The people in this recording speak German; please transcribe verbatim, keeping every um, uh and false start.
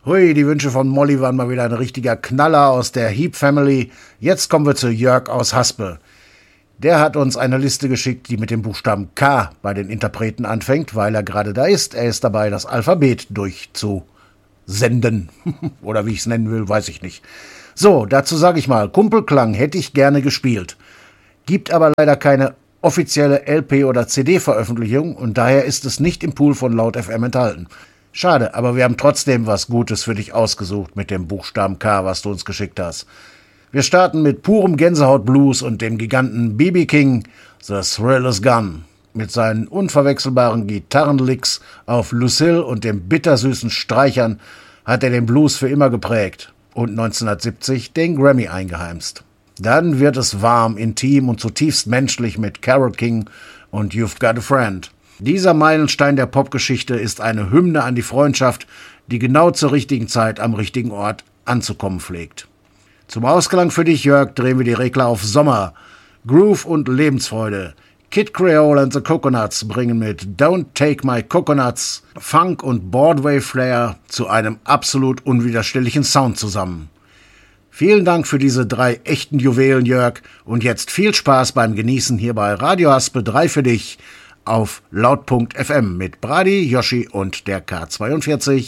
Hui, die Wünsche von Molly waren mal wieder ein richtiger Knaller aus der Heap Family. Jetzt kommen wir zu Jörg aus Haspe. Der hat uns eine Liste geschickt, die mit dem Buchstaben K bei den Interpreten anfängt, weil er gerade da ist. Er ist dabei, das Alphabet durchzusenden. Oder wie ich es nennen will, weiß ich nicht. So, dazu sage ich mal, Kumpelklang hätte ich gerne gespielt. Gibt aber leider keine offizielle L P- oder C D-Veröffentlichung und daher ist es nicht im Pool von Laut F M enthalten. Schade, aber wir haben trotzdem was Gutes für dich ausgesucht mit dem Buchstaben K, was du uns geschickt hast. Wir starten mit purem Gänsehaut-Blues und dem Giganten B B King, The Thrill Is Gone. Mit seinen unverwechselbaren Gitarrenlicks auf Lucille und den bittersüßen Streichern hat er den Blues für immer geprägt und neunzehnhundertsiebzig den Grammy eingeheimst. Dann wird es warm, intim und zutiefst menschlich mit Carole King und You've Got a Friend. Dieser Meilenstein der Popgeschichte ist eine Hymne an die Freundschaft, die genau zur richtigen Zeit am richtigen Ort anzukommen pflegt. Zum Ausklang für dich, Jörg, drehen wir die Regler auf Sommer. Groove und Lebensfreude. Kid Creole and the Coconuts bringen mit Don't Take My Coconuts Funk und Broadway Flair zu einem absolut unwiderstehlichen Sound zusammen. Vielen Dank für diese drei echten Juwelen, Jörg, und jetzt viel Spaß beim Genießen hier bei Radio Haspe drei für dich auf Laut Punkt F M mit Brady, Yoshi und der K zweiundvierzig.